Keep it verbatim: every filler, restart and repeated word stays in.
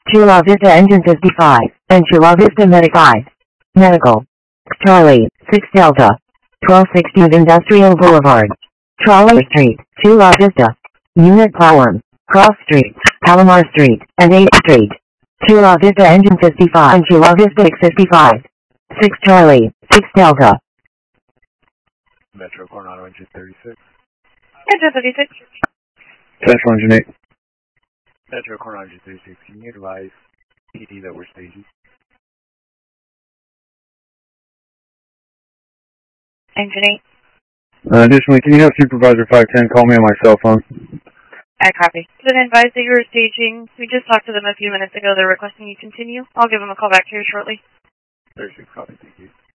Chula Vista Engine fifty-five, and Chula Vista Medic five. Medical. Charlie, six Delta. twelve sixteen Industrial Boulevard. Charlie Street, Chula Vista. Unit platform, Cross Street, Palomar Street, and eighth Street. Chula Vista Engine fifty-five and Chula Vista fifty-five. six Charlie, six Delta. Metro Coronado Engine thirty-six. Engine thirty-six. Central Engine eight. Metro Coronado Engine thirty-six. Can you advise P D that we're staging? Engine eight. Uh, additionally, can you have Supervisor five ten call me on my cell phone? I copy. Then advise that you were staging. We just talked to them a few minutes ago. They're requesting you continue. I'll give them a call back here shortly. thirty-six, copy. Thank you.